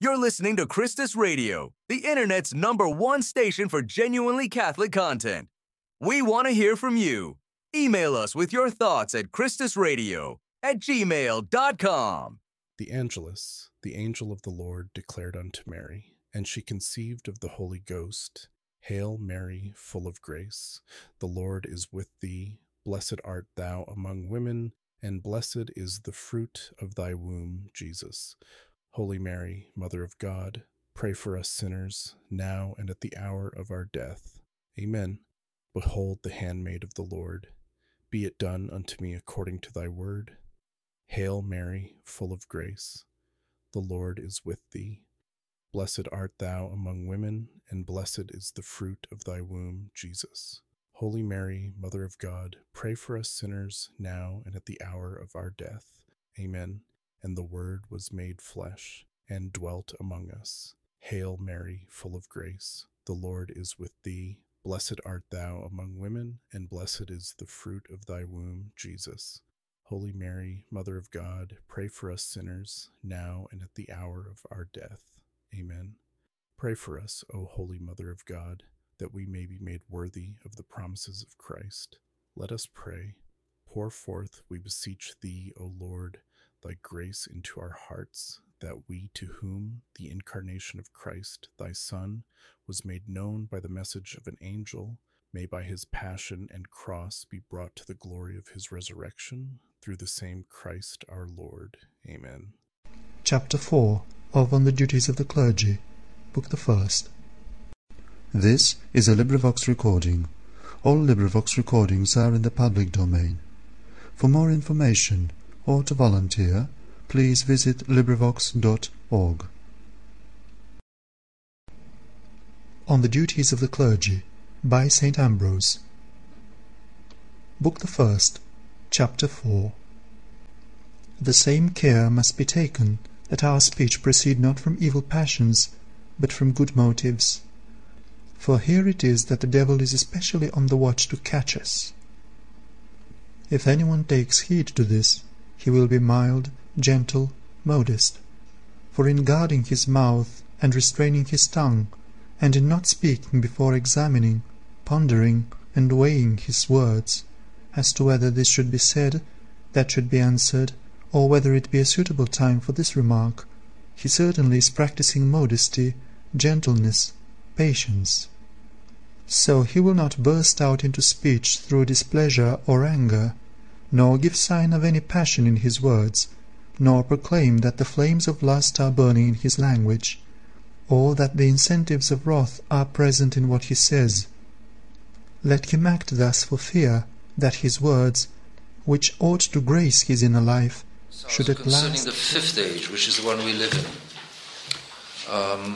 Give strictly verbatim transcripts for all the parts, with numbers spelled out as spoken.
You're listening to Christus Radio, the Internet's number one station for genuinely Catholic content. We want to hear from you. Email us with your thoughts at christusradio at gmail dot com. The Angelus, the angel of the Lord, declared unto Mary, and she conceived of the Holy Ghost. Hail Mary, full of grace, the Lord is with thee. Blessed art thou among women, and blessed is the fruit of thy womb, Jesus. Holy Mary, Mother of God, pray for us sinners, now and at the hour of our death. Amen. Behold the handmaid of the Lord. Be it done unto me according to thy word. Hail Mary, full of grace, the Lord is with thee. Blessed art thou among women, and blessed is the fruit of thy womb, Jesus. Holy Mary, Mother of God, pray for us sinners, now and at the hour of our death. Amen. And the Word was made flesh, and dwelt among us. Hail Mary, full of grace, the Lord is with thee. Blessed art thou among women, and blessed is the fruit of thy womb, Jesus. Holy Mary, Mother of God, pray for us sinners, now and at the hour of our death. Amen. Pray for us, O Holy Mother of God, that we may be made worthy of the promises of Christ. Let us pray. Pour forth, we beseech thee, O Lord, thy grace into our hearts, that we, to whom the incarnation of Christ, thy Son, was made known by the message of an angel, may by his passion and cross be brought to the glory of his resurrection, through the same Christ our Lord. Amen. Chapter four of On the Duties of the Clergy, Book the First. This is a LibriVox recording. All LibriVox recordings are in the public domain. For more information or to volunteer, please visit LibriVox dot org. On the Duties of the Clergy, by Saint Ambrose. Book the First, Chapter four. The same care must be taken that our speech proceed not from evil passions, but from good motives. For here it is that the devil is especially on the watch to catch us. If anyone takes heed to this, he will be mild, gentle, modest. For in guarding his mouth and restraining his tongue, and in not speaking before examining, pondering, and weighing his words, as to whether this should be said, that should be answered, or whether it be a suitable time for this remark, he certainly is practising modesty, gentleness, patience. So he will not burst out into speech through displeasure or anger, nor give sign of any passion in his words, nor proclaim that the flames of lust are burning in his language, or that the incentives of wrath are present in what he says. Let him act thus for fear that his words, which ought to grace his inner life, so should at concerning last... the fifth age, which is the one we live in. Um...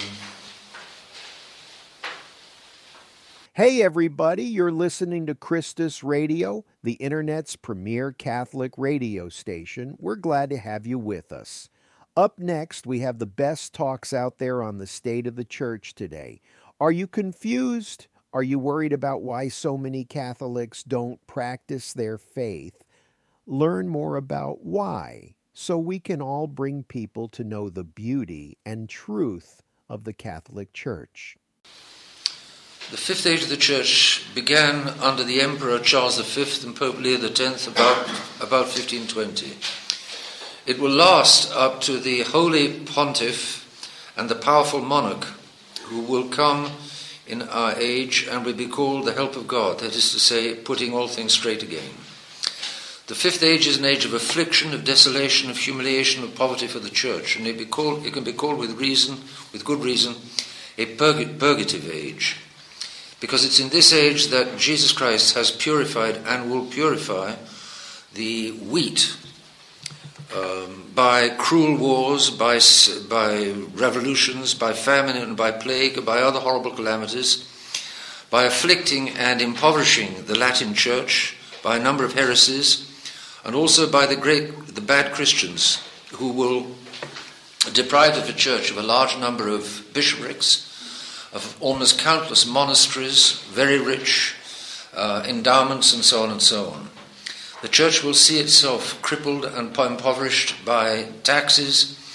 Hey everybody, you're listening to Christus Radio, the Internet's premier Catholic radio station. We're glad to have you with us. Up next, we have the best talks out there on the state of the Church today. Are you confused? Are you worried about why so many Catholics don't practice their faith? Learn more about why, so we can all bring people to know the beauty and truth of the Catholic Church. The fifth age of the Church began under the Emperor Charles the Fifth and Pope Leo the Tenth about, about fifteen twenty. It will last up to the Holy Pontiff and the powerful monarch who will come in our age and will be called the help of God, that is to say, putting all things straight again. The fifth age is an age of affliction, of desolation, of humiliation, of poverty for the Church, and it, be called, it can be called with reason, with good reason, a purg- purgative age. Because it's in this age that Jesus Christ has purified and will purify the wheat um, by cruel wars, by, by revolutions, by famine and by plague, by other horrible calamities, by afflicting and impoverishing the Latin Church, by a number of heresies, and also by the great, the bad Christians who will deprive the Church of a large number of bishoprics, of almost countless monasteries, very rich, uh, endowments, and so on and so on. The Church will see itself crippled and impoverished by taxes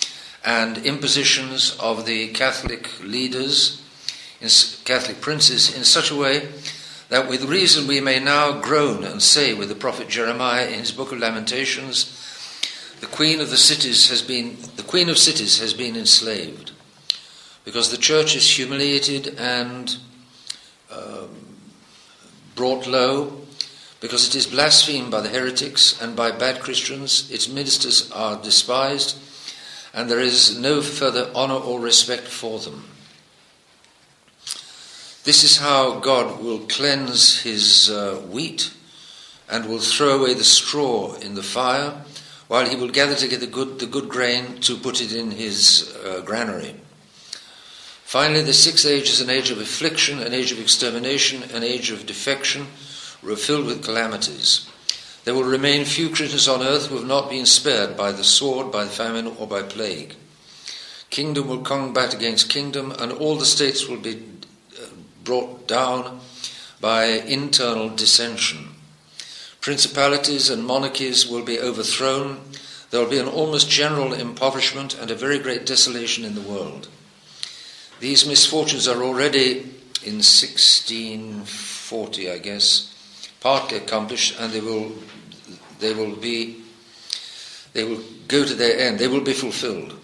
and impositions of the Catholic leaders, Catholic princes, in such a way that with reason we may now groan and say with the prophet Jeremiah in his book of Lamentations, the queen of the cities has been, the queen of cities has been enslaved, because the church is humiliated and um, brought low, because it is blasphemed by the heretics and by bad Christians, its ministers are despised, and there is no further honor or respect for them. This is how God will cleanse his uh, wheat and will throw away the straw in the fire, while he will gather together good, the good grain to put it in his uh, granary. Finally, the sixth age is an age of affliction, an age of extermination, an age of defection, filled with calamities. There will remain few Christians on earth who have not been spared by the sword, by famine, or by plague. Kingdom will combat against kingdom, and all the states will be brought down by internal dissension. Principalities and monarchies will be overthrown. There will be an almost general impoverishment and a very great desolation in the world. These misfortunes are already in sixteen forty, I guess, partly accomplished, and they will they will be they will go to their end. They will be fulfilled.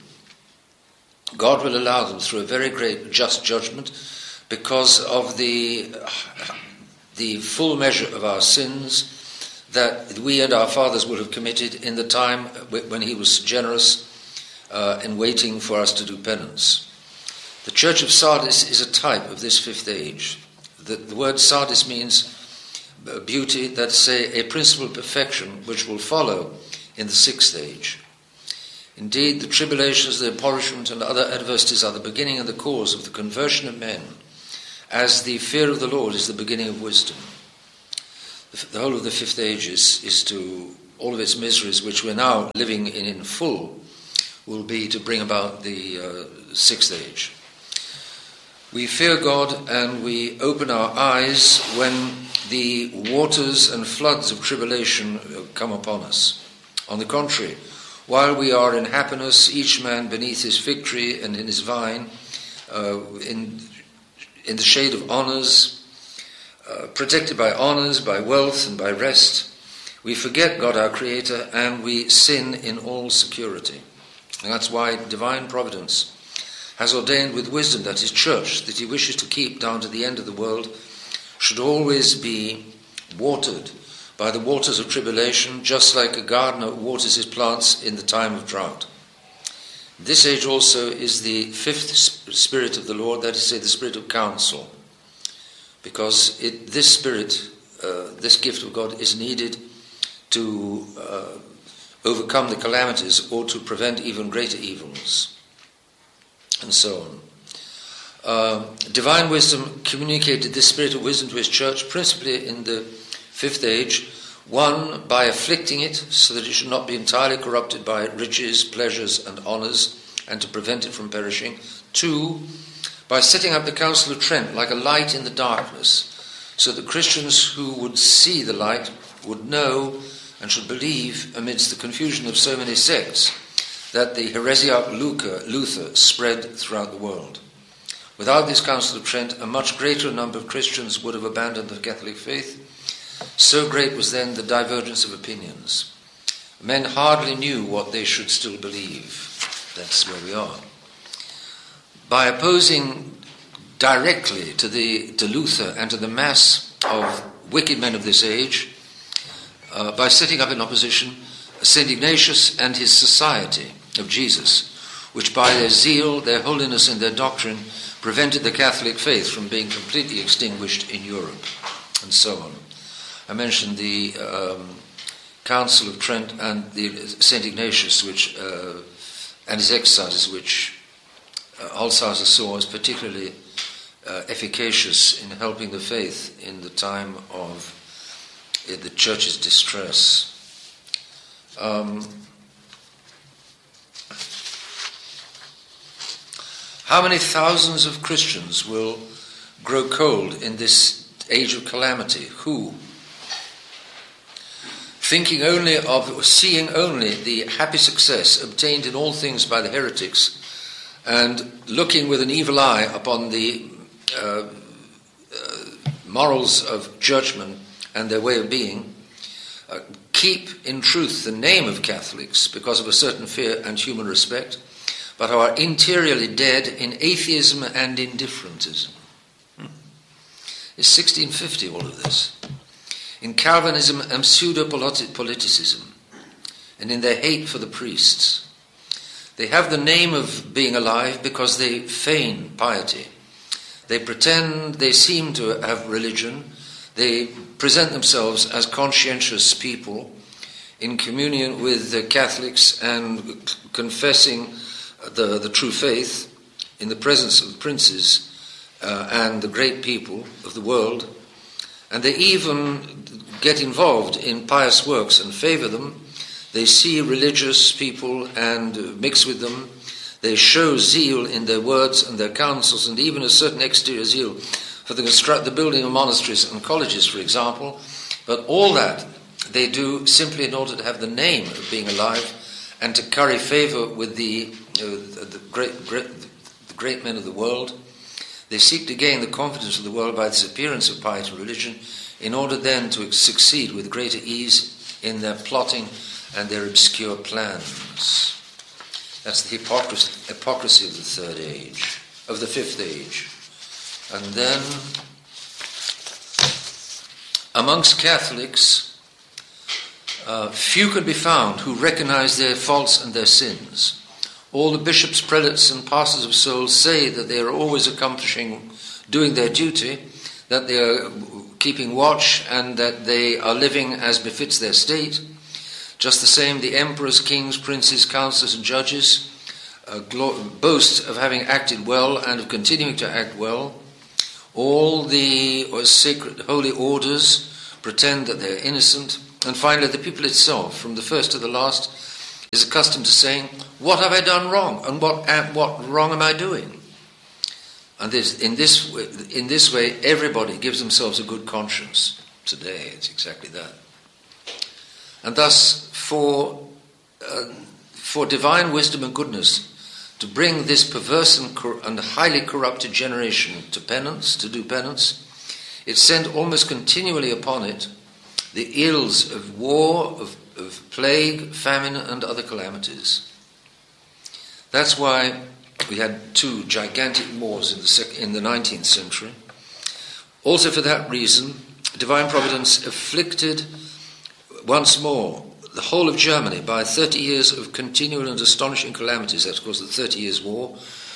God will allow them through a very great just judgment, because of the the full measure of our sins that we and our fathers would have committed in the time when he was generous uh, in waiting for us to do penance. The Church of Sardis is a type of this fifth age. The, the word Sardis means beauty, that's a, a principle of perfection which will follow in the sixth age. Indeed, the tribulations, the impoverishment, and other adversities are the beginning and the cause of the conversion of men, as the fear of the Lord is the beginning of wisdom. The, the whole of the fifth age is, is to, all of its miseries, which we're now living in in full, will be to bring about the uh, sixth age. We fear God and we open our eyes when the waters and floods of tribulation come upon us. On the contrary, while we are in happiness, each man beneath his fig tree and in his vine, uh, in in the shade of honours, uh, protected by honours, by wealth and by rest, we forget God our Creator and we sin in all security. And that's why divine providence has ordained with wisdom that his church, that he wishes to keep down to the end of the world, should always be watered by the waters of tribulation, just like a gardener waters his plants in the time of drought. This age also is the fifth spirit of the Lord, that is to say, the spirit of counsel, because it, this spirit, uh, this gift of God is needed to uh, overcome the calamities or to prevent even greater evils, and so on. Uh, divine wisdom communicated this spirit of wisdom to his church, principally in the fifth age, one, by afflicting it so that it should not be entirely corrupted by riches, pleasures, and honours, and to prevent it from perishing. Two, by setting up the Council of Trent like a light in the darkness, so that Christians who would see the light would know and should believe amidst the confusion of so many sects that the heresiarch Luther spread throughout the world. Without this Council of Trent, a much greater number of Christians would have abandoned the Catholic faith. So great was then the divergence of opinions. Men hardly knew what they should still believe. That's where we are. By opposing directly to the to Luther and to the mass of wicked men of this age, uh, by setting up in opposition Saint Ignatius and his Society of Jesus, which by their zeal, their holiness, and their doctrine prevented the Catholic faith from being completely extinguished in Europe, and so on. I mentioned the um, Council of Trent and the Saint Ignatius, which uh, and his exercises, which uh, Holshouser saw as particularly uh, efficacious in helping the faith in the time of uh, the Church's distress. Um, how many thousands of Christians will grow cold in this age of calamity? Who? thinking only of, seeing only the happy success obtained in all things by the heretics, and looking with an evil eye upon the uh, uh, morals of churchmen and their way of being, uh, keep in truth the name of Catholics because of a certain fear and human respect, but are interiorly dead in atheism and indifferentism. Hmm. It's sixteen fifty, all of this. In Calvinism and pseudo-politicism, and in their hate for the priests. They have the name of being alive because they feign piety. They pretend they seem to have religion. They present themselves as conscientious people in communion with the Catholics and confessing the, the true faith in the presence of the princes uh, and the great people of the world. And they even get involved in pious works and favour them. They see religious people and mix with them. They show zeal in their words and their counsels, and even a certain exterior zeal for the, construct, the building of monasteries and colleges, for example. But all that they do simply in order to have the name of being alive and to curry favour with the, uh, the, great, great, the great men of the world. They seek to gain the confidence of the world by this appearance of piety and religion, in order then to succeed with greater ease in their plotting and their obscure plans. That's the hypocrisy, hypocrisy of the third age, of the fifth age. And then, amongst Catholics, uh, few can be found who recognize their faults and their sins. All the bishops, prelates, and pastors of souls say that they are always accomplishing, doing their duty, that they are keeping watch, and that they are living as befits their state. Just the same, the emperors, kings, princes, councillors, and judges uh, glo- boast of having acted well and of continuing to act well. All the or sacred holy orders pretend that they are innocent. And finally, the people itself, from the first to the last, is accustomed to saying, "What have I done wrong? And what am, what wrong am I doing?" And this, in this way, in this way, everybody gives themselves a good conscience. Today, it's exactly that. And thus, for uh, for divine wisdom and goodness to bring this perverse and, cor- and highly corrupted generation to penance, to do penance, it sent almost continually upon it the ills of war, of, of plague, famine, and other calamities. That's why we had two gigantic wars in the, sec- in the nineteenth century. Also for that reason, divine providence afflicted once more the whole of Germany by thirty years of continual and astonishing calamities. That's, of course, the Thirty Years' War,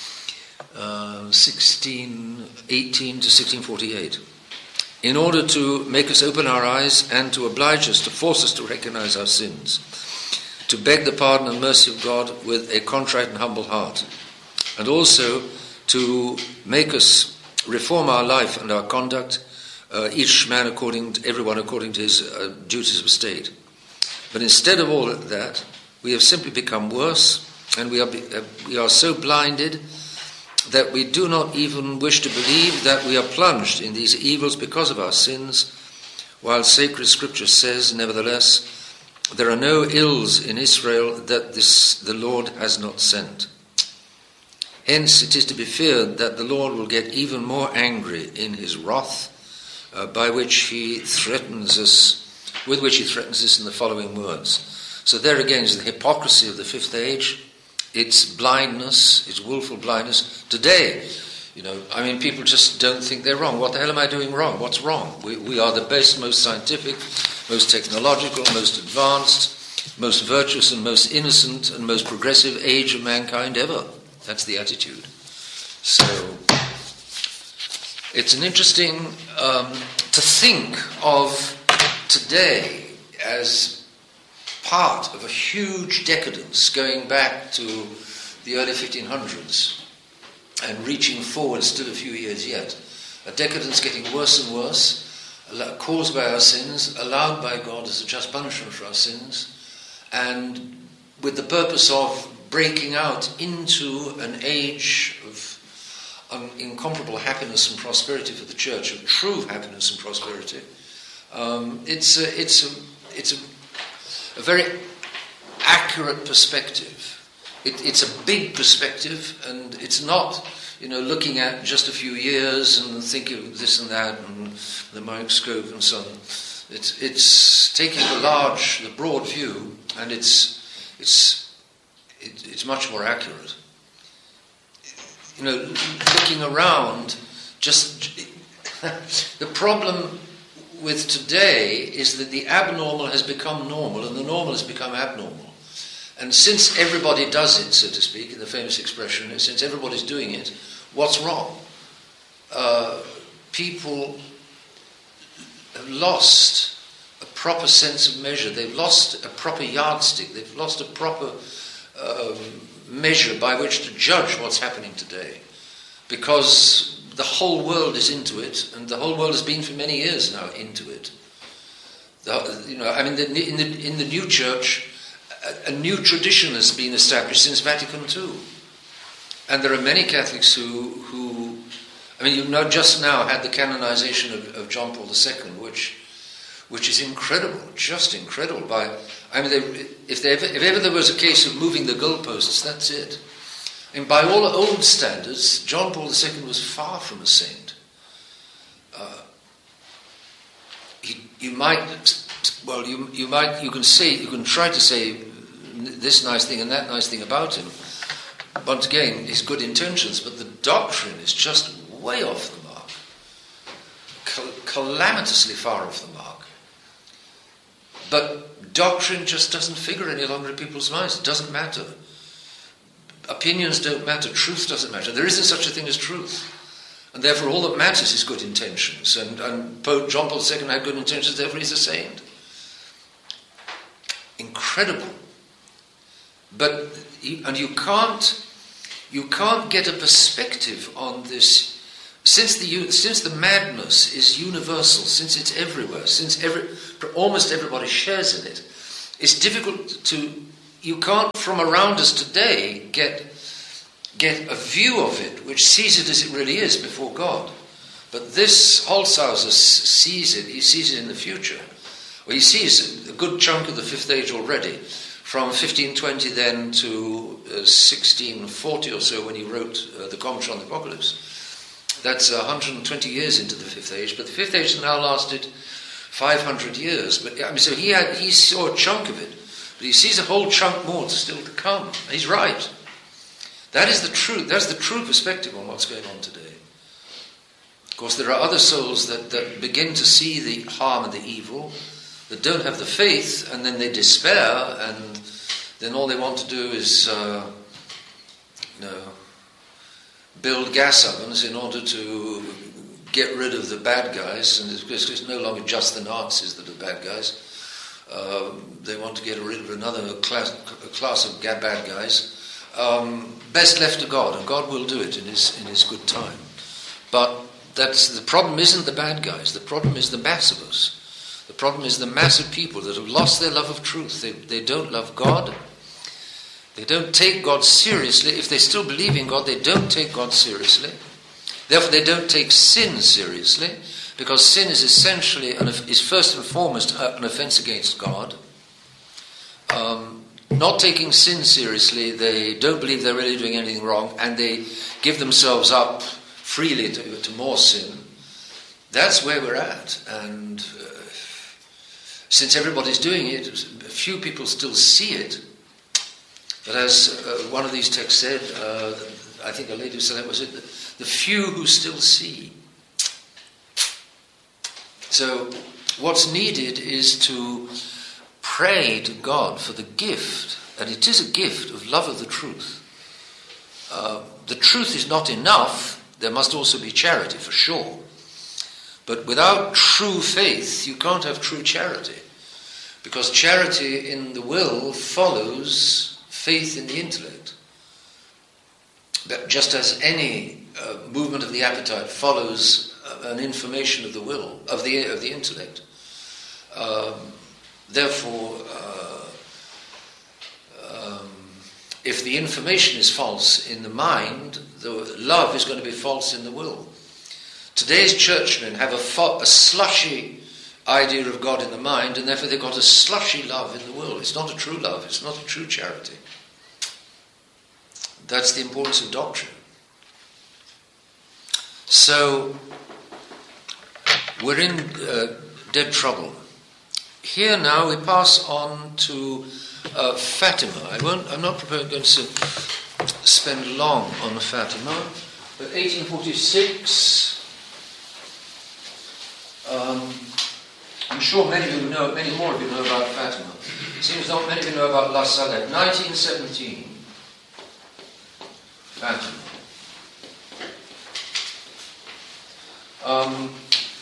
uh, sixteen eighteen to sixteen forty-eight, in order to make us open our eyes and to oblige us, to force us to recognize our sins, to beg the pardon and mercy of God with a contrite and humble heart, and also to make us reform our life and our conduct, uh, each man according to, everyone according to his uh, duties of state. But instead of all of that, we have simply become worse, and we are uh, we are so blinded that we do not even wish to believe that we are plunged in these evils because of our sins, while sacred scripture says, nevertheless, there are no ills in Israel that this the Lord has not sent. Hence, it is to be feared that the Lord will get even more angry in his wrath, uh, by which he threatens us, with which he threatens us in the following words. So there again is the hypocrisy of the fifth age, its blindness, its willful blindness. Today, you know, I mean, people just don't think they're wrong. What the hell am I doing wrong? What's wrong? We, we are the best, most scientific, most technological, most advanced, most virtuous and most innocent and most progressive age of mankind ever. That's the attitude. So it's an interesting um, to think of today as part of a huge decadence going back to the early fifteen hundreds and reaching forward still a few years yet. A decadence getting worse and worse, caused by our sins, allowed by God as a just punishment for our sins, and with the purpose of breaking out into an age of um, incomparable happiness and prosperity for the church, of true happiness and prosperity. Um, it's a, it's a, it's a, a very accurate perspective. It, it's a big perspective, and it's not, you know, looking at just a few years and thinking of this and that and the microscope and so on. It's it's taking the large, the broad view, and it's it's it, it's much more accurate. You know, looking around, just the problem with today is that the abnormal has become normal and the normal has become abnormal. And since everybody does it, so to speak, in the famous expression, since everybody's doing it, what's wrong? Uh, people have lost a proper sense of measure. They've lost a proper yardstick. They've lost a proper um, measure by which to judge what's happening today. Because the whole world is into it, and the whole world has been for many years now into it. The, you know, I mean, the, in the in the new church, a, a new tradition has been established since Vatican Two, and there are many Catholics who who, I mean, you know, just now had the canonization of, of John Paul the Second, which which is incredible, just incredible. By I mean, they, if, they ever, if ever there was a case of moving the goalposts, that's it. And by all old standards, John Paul the Second was far from a saint. Uh, he, you might, well, you you might, you can say, you can try to say this nice thing and that nice thing about him. Once again, his good intentions, but the doctrine is just way off the mark, Cal- calamitously far off the mark. But doctrine just doesn't figure any longer in people's minds. It doesn't matter. Opinions don't matter. Truth doesn't matter. There isn't such a thing as truth. And therefore all that matters is good intentions. And, and Pope John Paul the Second had good intentions, therefore he's a saint. Incredible. But, and you can't, you can't get a perspective on this, since the, since the madness is universal, since it's everywhere, since every, almost everybody shares in it, it's difficult to, you can't from around us today get get a view of it which sees it as it really is before God. But this Holshouser sees it, he sees it in the future. Well, he sees a good chunk of the Fifth Age already, from fifteen twenty then to uh, sixteen forty or so when he wrote uh, the Commentary on the Apocalypse. That's one hundred twenty years into the Fifth Age, but the Fifth Age has now lasted five hundred years. But I mean, so he had he saw a chunk of it. But he sees a whole chunk more still to come. And he's right. That is the truth. That's the true perspective on what's going on today. Of course, there are other souls that, that begin to see the harm and the evil, that don't have the faith, and then they despair, and then all they want to do is uh, you know, build gas ovens in order to get rid of the bad guys. And it's, it's no longer just the Nazis that are bad guys. Uh, they want to get rid of another class, a class of bad guys. Um, best left to God, and God will do it in His in His good time. But that's the problem. Isn't the bad guys? The problem is the mass of us. The problem is the mass of people that have lost their love of truth. They they don't love God. They don't take God seriously. If they still believe in God, they don't take God seriously. Therefore, they don't take sin seriously. Because sin is essentially, an, is first and foremost an offence against God. Um, not taking sin seriously, they don't believe they're really doing anything wrong, and they give themselves up freely to, to more sin. That's where we're at. And uh, since everybody's doing it, few people still see it. But as uh, one of these texts said, uh, I think a lady said that was it, the few who still see. So what's needed is to pray to God for the gift, and it is a gift of love of the truth. Uh, the truth is not enough. There must also be charity, for sure. But without true faith, you can't have true charity. Because charity in the will follows faith in the intellect. But just as any uh, movement of the appetite follows an information of the will, of the of the intellect. Um, therefore, uh, um, if the information is false in the mind, the love is going to be false in the will. Today's churchmen have a, fo- a slushy idea of God in the mind, and therefore they've got a slushy love in the world. It's not a true love. It's not a true charity. That's the importance of doctrine. So we're in uh, dead trouble. Here now we pass on to uh, Fatima. I won't, I'm not going to spend long on Fatima, but eighteen forty-six, um, I'm sure many of you know, many more of you know about Fatima. It seems not many of you know about La Salette. nineteen seventeen, Fatima. Um,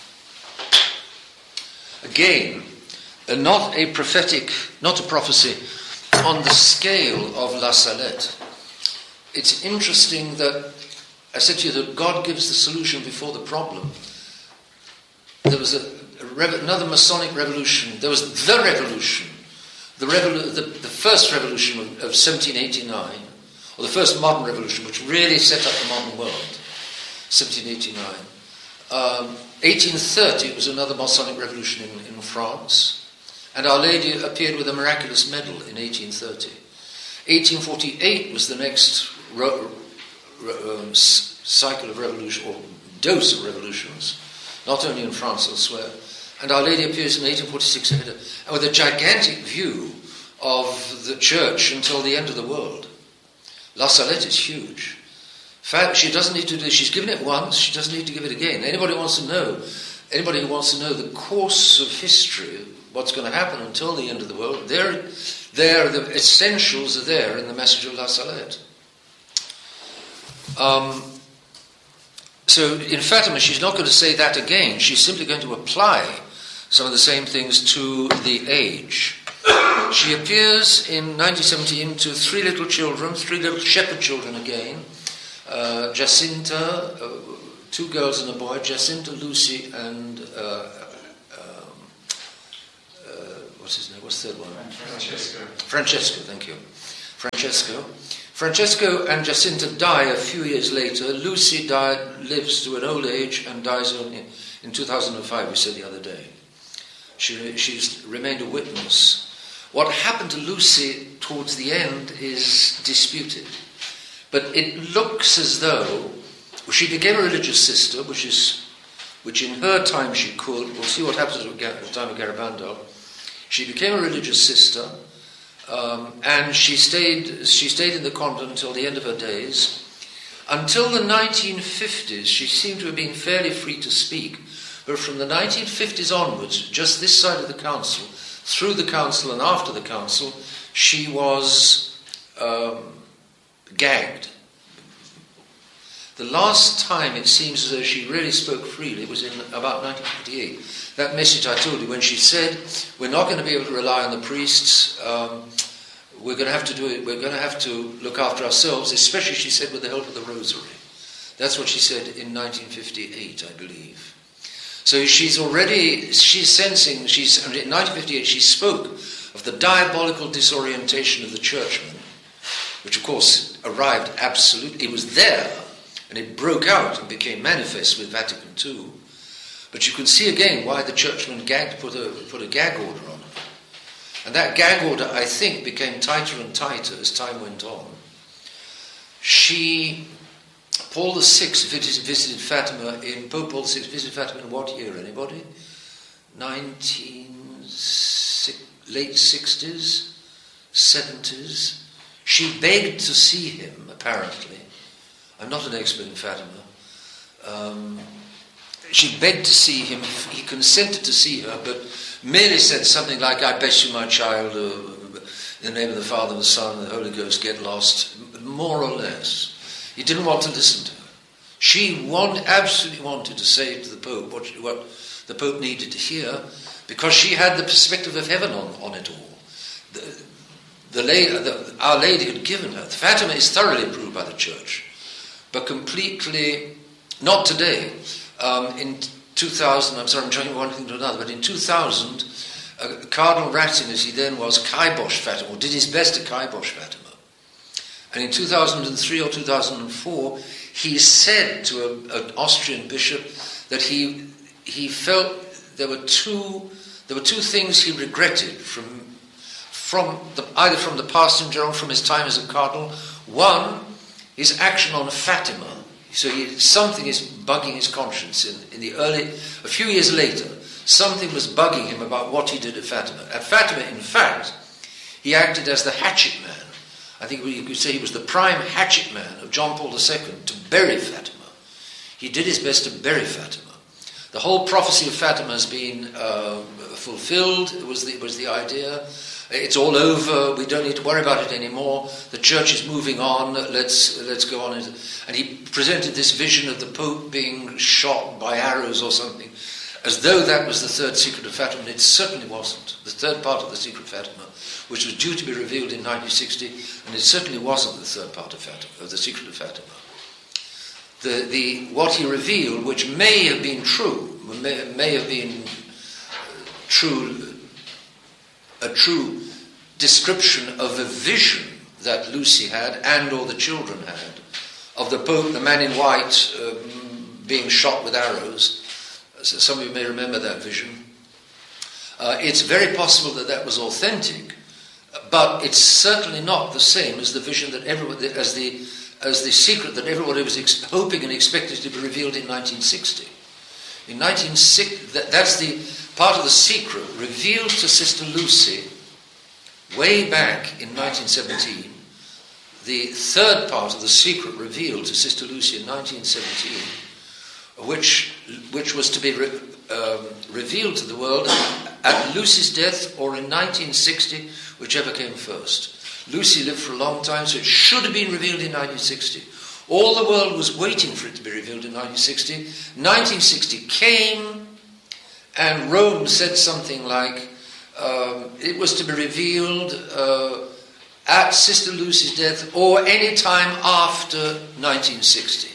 again, uh, not a prophetic, not a prophecy on the scale of La Salette. It's interesting that I said to you that God gives the solution before the problem. There was a, a rev- another Masonic revolution. There was the revolution, the, revolu- the, the first revolution of, of seventeen eighty-nine, or the first modern revolution, which really set up the modern world, seventeen eighty-nine. Um, eighteen thirty was another Masonic revolution in, in France, and Our Lady appeared with a miraculous medal in eighteen thirty. eighteen forty-eight was the next ro- ro- um, s- cycle of revolution, or dose of revolutions, not only in France, elsewhere. And Our Lady appears in eighteen forty-six and with a gigantic view of the church until the end of the world. La Salette is huge. In fact, she doesn't need to do this. She's given it once, she doesn't need to give it again. Anybody wants to know, anybody who wants to know the course of history, what's going to happen until the end of the world, there, there, the essentials are there in the message of La Salette. Um, so in Fatima, she's not going to say that again. She's simply going to apply some of the same things to the age. She appears in nineteen seventeen to three little children, three little shepherd children again. Uh, Jacinta, uh, two girls and a boy, Jacinta, Lucy, and uh, um, uh, what's his name? What's the third one? Francesco. Francesco, thank you. Francesco. Francesco and Jacinta die a few years later. Lucy died, lives to an old age and dies only in two thousand five, we said the other day. She, she's remained a witness. What happened to Lucy towards the end is disputed. But it looks as though well, she became a religious sister, which is, which in her time she could. We'll see what happens at the time of Garabandal. She became a religious sister, um, and she stayed. She stayed in the convent until the end of her days. Until the nineteen fifties, she seemed to have been fairly free to speak. But from the nineteen fifties onwards, just this side of the council, through the council and after the council, she was Um, gagged. The last time it seems as though she really spoke freely was in about nineteen fifty-eight. That message I told you when she said, we're not going to be able to rely on the priests, um, we're going to have to do it, we're going to have to look after ourselves, especially, she said, with the help of the rosary. That's what she said in nineteen fifty-eight, I believe. So she's already, she's sensing, she's, in nineteen fifty-eight she spoke of the diabolical disorientation of the churchmen, which of course arrived absolutely, it was there, and it broke out and became manifest with Vatican Two. But you can see again why the churchmen gagged, put a, put a gag order on her. And that gag order, I think, became tighter and tighter as time went on. She, Paul the Sixth visited, visited Fatima in, Pope Paul the Sixth visited Fatima in what year, anybody? nineteen, late sixties, seventies. She begged to see him, apparently. I'm not an expert in Fatima. Um, she begged to see him. He consented to see her, but merely said something like, I bless you, my child, uh, in the name of the Father, the Son, and the Holy Ghost, get lost, more or less. He didn't want to listen to her. She want, absolutely wanted to say to the Pope what, what the Pope needed to hear, because she had the perspective of heaven on, on it all. The, The, the, Our Lady had given her. Fatima is thoroughly approved by the Church, but completely, not today. Um, in two thousand, I'm sorry, I'm jumping one thing to another, but in two thousand, uh, Cardinal Ratzinger, as he then was, kiboshed Fatima, or did his best to kibosh Fatima. And in two thousand three or two thousand four, he said to a, an Austrian bishop that he he felt there were two there were two things he regretted from from the, either from the past in general, from his time as a cardinal. One, his action on Fatima. So he, something is bugging his conscience. In, in the early, a few years later, something was bugging him about what he did at Fatima. At Fatima, in fact, he acted as the hatchet man. I think you could say he was the prime hatchet man of John Paul the Second to bury Fatima. He did his best to bury Fatima. The whole prophecy of Fatima has been uh, fulfilled. It was the, it was the idea. It's all over. We don't need to worry about it anymore. The church is moving on. Let's let's go on. And he presented this vision of the Pope being shot by arrows or something, as though that was the third secret of Fatima. And it certainly wasn't. The third part of the secret of Fatima, which was due to be revealed in nineteen sixty, and it certainly wasn't the third part of Fatima, of the secret of Fatima. The the what he revealed, which may have been true, may, may have been true. A true description of a vision that Lucy had and or the children had of the Pope, the man in white, um, being shot with arrows. So some of you may remember that vision. Uh, it's very possible that that was authentic, but it's certainly not the same as the vision that everybody, as the as the secret that everybody was ex- hoping and expected to be revealed in nineteen sixty. In nineteen sixty, that, that's the part of the secret revealed to Sister Lucy way back in nineteen seventeen. The third part of the secret revealed to Sister Lucy in nineteen seventeen, which which was to be re, um, revealed to the world at Lucy's death or in nineteen sixty, whichever came first. Lucy lived for a long time, so it should have been revealed in nineteen sixty. All the world was waiting for it to be revealed in nineteen sixty. nineteen sixty came, and Rome said something like, um, it was to be revealed uh, at Sister Lucy's death or any time after nineteen sixty.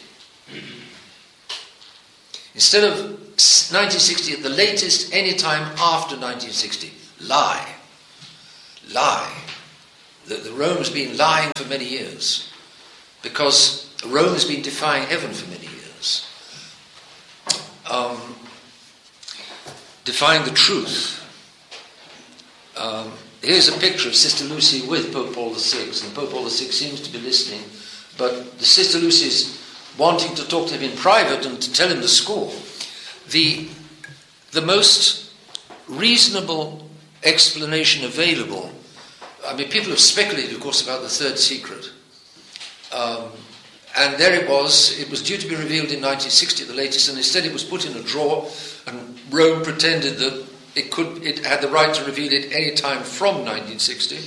Instead of nineteen sixty at the latest, any time after nineteen sixty. Lie. Lie. The, the Rome has been lying for many years, because Rome has been defying heaven for many years. Um, defying the truth. Um, here's a picture of Sister Lucy with Pope Paul the Sixth, and Pope Paul the Sixth seems to be listening, but the Sister Lucy is wanting to talk to him in private and to tell him the score. The, the most reasonable explanation available, I mean, people have speculated, of course, about the third secret. Um, and there it was. It was due to be revealed in nineteen sixty at the latest, and instead it was put in a drawer, and Rome pretended that it could, it had the right to reveal it any time from nineteen sixty.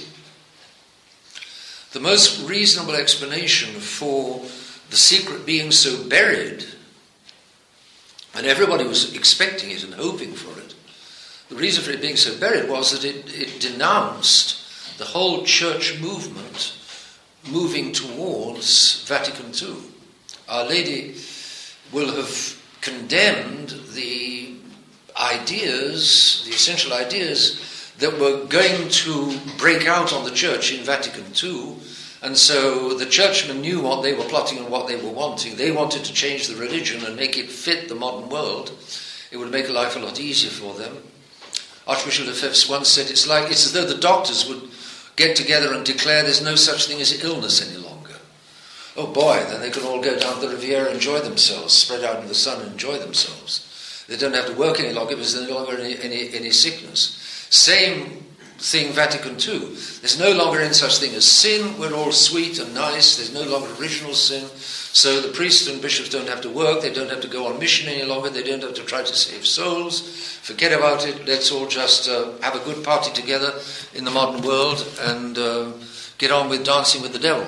The most reasonable explanation for the secret being so buried, and everybody was expecting it and hoping for it, the reason for it being so buried was that it, it denounced the whole church movement moving towards Vatican Two. Our Lady will have condemned the ideas, the essential ideas that were going to break out on the church in Vatican Two, and so the churchmen knew what they were plotting and what they were wanting. They wanted to change the religion and make it fit the modern world. It would make life a lot easier for them. Archbishop Lefebvre once said, it's like, it's as though the doctors would get together and declare there's no such thing as illness any longer. Oh boy, then they can all go down to the Riviera and enjoy themselves, spread out in the sun and enjoy themselves. They don't have to work any longer because there's no longer any, any, any sickness. Same thing, Vatican Two. There's no longer any such thing as sin. We're all sweet and nice. There's no longer original sin. So the priests and bishops don't have to work. They don't have to go on mission any longer. They don't have to try to save souls. Forget about it. Let's all just uh, have a good party together in the modern world and uh, get on with dancing with the devil.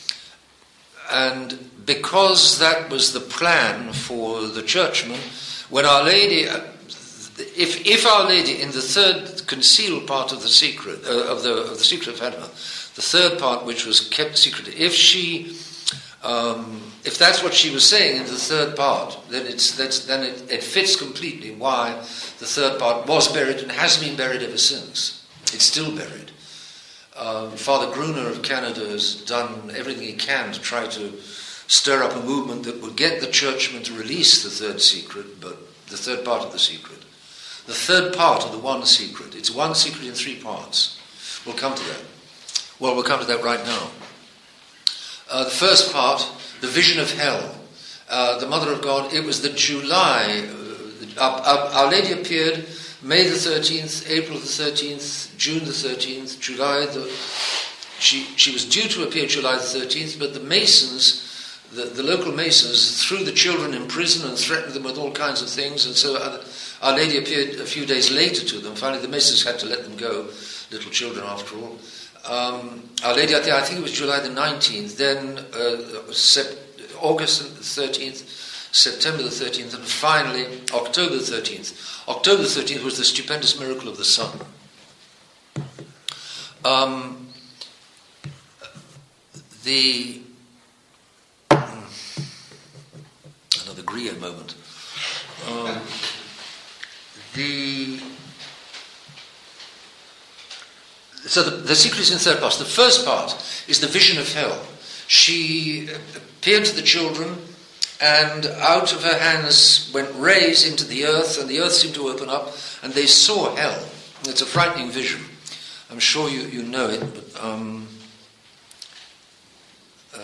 And because that was the plan for the churchmen, when Our Lady, if if Our Lady in the third concealed part of the secret uh, of the of the secret of Fatima, the third part which was kept secret, if she um, if that's what she was saying in the third part, then it's that's then it, it fits completely why the third part was buried and has been buried ever since. It's still buried. Um, Father Gruner of Canada has done everything he can to try to stir up a movement that would get the churchmen to release the third secret, but the third part of the secret. the third part of the one secret. It's one secret in three parts. We'll come to that. Well, we'll come to that right now. Uh, the first part, the vision of hell. Uh, the Mother of God, it was the July. Uh, our, our, our Lady appeared May the thirteenth, April the thirteenth, June the thirteenth, July the... She, she was due to appear July the thirteenth, but the Masons, the, the local Masons, threw the children in prison and threatened them with all kinds of things, and so Our, our Lady appeared a few days later to them. Finally, the Masons had to let them go, little children after all. Um, Our Lady, I think, I think it was July the nineteenth, then uh, Sep- August the thirteenth, September the thirteenth, and finally October the thirteenth. October the thirteenth was the stupendous miracle of the sun. Um, the another Griot moment. Um, the so the, the secret is in the third part. The first part is the vision of hell. She appeared to the children, and out of her hands went rays into the earth, and the earth seemed to open up, and they saw hell. It's a frightening vision. I'm sure you, you know it, but um, uh,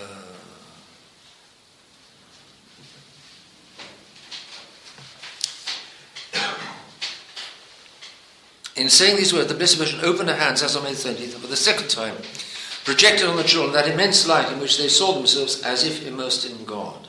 in saying these words, the Blessed Virgin opened her hands as on May the thirteenth, and for the second time projected on the children that immense light in which they saw themselves as if immersed in God.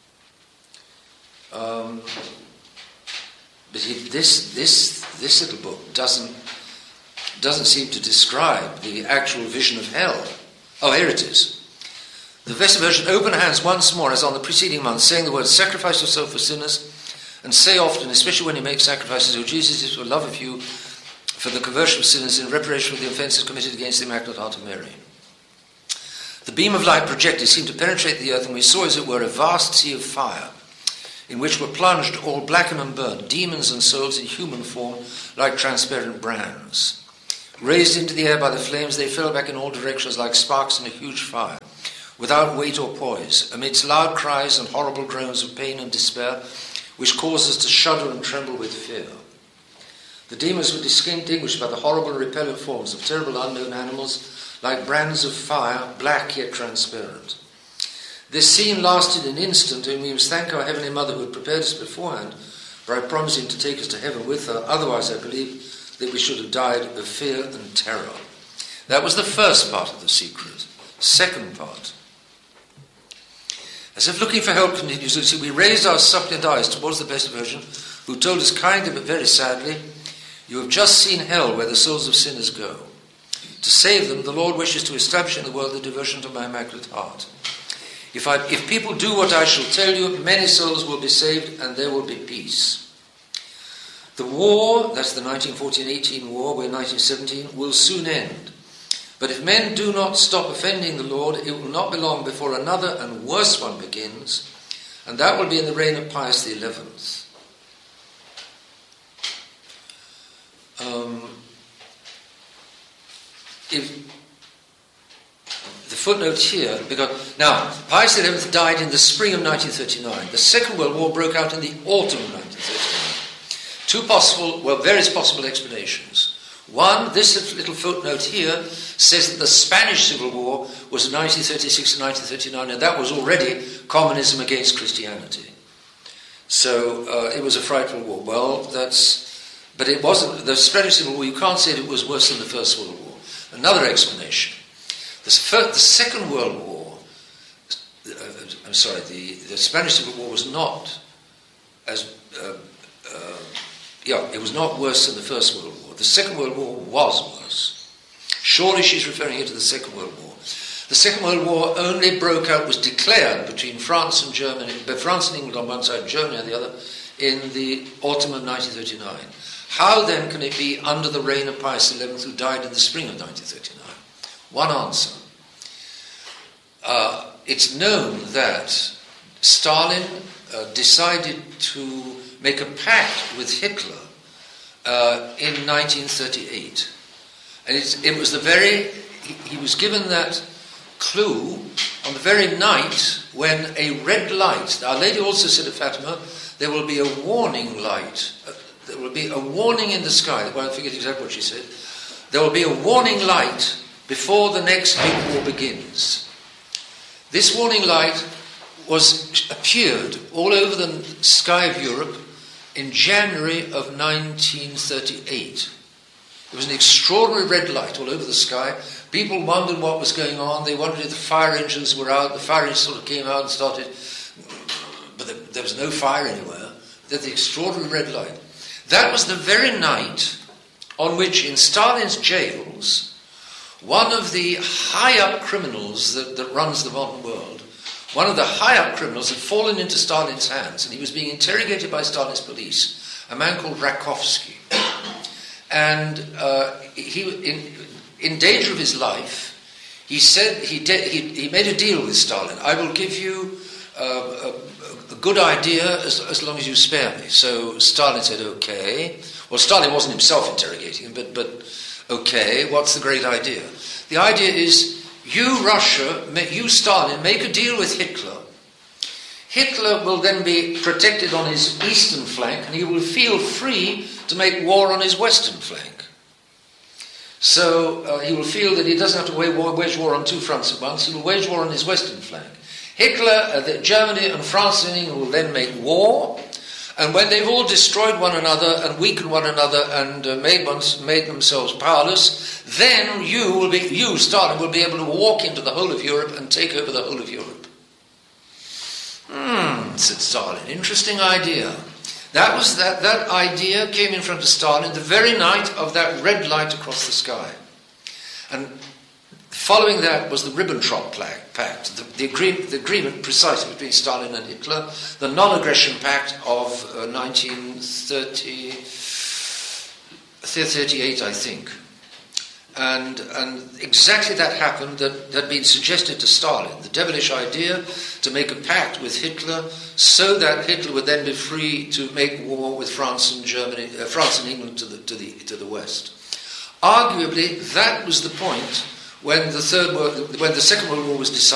Um, but he, this this this little book doesn't doesn't seem to describe the actual vision of hell. Oh, here it is. The Blessed Virgin opened her hands once more, as on the preceding month, saying the words, "Sacrifice yourself for sinners, and say often, especially when you make sacrifices, O Jesus, is for love of you, for the conversion of sinners in reparation for the offences committed against the Immaculate Heart of Mary." The beam of light projected seemed to penetrate the earth, and we saw, as it were, a vast sea of fire, in which were plunged, all blackened and burnt, demons and souls in human form, like transparent brands. Raised into the air by the flames, they fell back in all directions like sparks in a huge fire, without weight or poise, amidst loud cries and horrible groans of pain and despair, which caused us to shudder and tremble with fear. The demons were distinguished by the horrible and repellent forms of terrible unknown animals, like brands of fire, black yet transparent. This scene lasted an instant, and we must thank our Heavenly Mother who had prepared us beforehand by promising to take us to heaven with her. Otherwise, I believe that we should have died of fear and terror. That was the first part of the secret. Second part. As if looking for help, continues Lucy, we raised our suppliant eyes towards the Blessed Virgin, who told us kindly but very sadly, "You have just seen hell where the souls of sinners go. To save them, the Lord wishes to establish in the world the devotion to my Immaculate Heart. If, I, if people do what I shall tell you, many souls will be saved and there will be peace. The war," that's the nineteen fourteen eighteen war, we're nineteen seventeen, "will soon end. But if men do not stop offending the Lord, it will not be long before another and worse one begins, and that will be in the reign of Pius the eleventh. Um, if the footnote here, because now Pius the eleventh died in the spring of nineteen thirty-nine. The Second World War broke out in the autumn of nineteen thirty-nine. Two possible, well, various possible explanations. One, this little footnote here says that the Spanish Civil War was nineteen thirty-six to nineteen thirty-nine, and that was already communism against Christianity. So uh, it was a frightful war. Well, that's, but it wasn't, the Spanish Civil War, you can't say it was worse than the First World War. Another explanation. The, first, the Second World War, uh, I'm sorry, the, the Spanish Civil War was not as, uh, uh, yeah, it was not worse than the First World War. The Second World War was worse. Surely she's referring here to the Second World War. The Second World War only broke out, was declared between France and Germany, but France and England on one side, Germany on the other, in the autumn of nineteen thirty-nine. How then can it be under the reign of Pius the eleventh, who died in the spring of nineteen thirty-nine? One answer. Uh, it's known that Stalin uh, decided to make a pact with Hitler uh, in nineteen thirty-eight. And it's, it was the very, he, he was given that clue on the very night when a red light, Our Lady also said at Fatima, there will be a warning light, uh, there will be a warning in the sky. Well, I forget exactly what she said. There will be a warning light before the next big war begins. This warning light was appeared all over the sky of Europe in January of nineteen thirty-eight. There was an extraordinary red light all over the sky. People wondered what was going on. They wondered if the fire engines were out. The fire engines sort of came out and started, but there was no fire anywhere. There's the extraordinary red light. That was the very night on which, in Stalin's jails, one of the high-up criminals that, that runs the modern world, one of the high-up criminals had fallen into Stalin's hands, and he was being interrogated by Stalin's police, a man called Rakovsky. And uh, he, in, in danger of his life, he said he, de- he, he made a deal with Stalin. I will give you uh, a, a good idea as, as long as you spare me. So Stalin said, okay. Well, Stalin wasn't himself interrogating him, but, but okay, what's the great idea? The idea is, you, Russia, you, Stalin, make a deal with Hitler. Hitler will then be protected on his eastern flank, and he will feel free to make war on his western flank. So uh, he will feel that he doesn't have to wage war, wage war on two fronts at once. He will wage war on his western flank. Hitler, uh, the, Germany and France and England will then make war, and when they've all destroyed one another and weakened one another and uh, made, ones, made themselves powerless, then you will be, you, Stalin, will be able to walk into the whole of Europe and take over the whole of Europe. Hmm, said Stalin. Interesting idea. That was that, that idea came in front of Stalin the very night of that red light across the sky. And following that was the Ribbentrop Pact, the, the, agree, the agreement precisely between Stalin and Hitler, the non-aggression pact of uh, nineteen thirty, thirty-eight, I think. And, and exactly that happened that had been suggested to Stalin, the devilish idea to make a pact with Hitler so that Hitler would then be free to make war with France and Germany, uh, France and England to the, to the, to the west. Arguably, that was the point when the third world, when the Second World War was decided.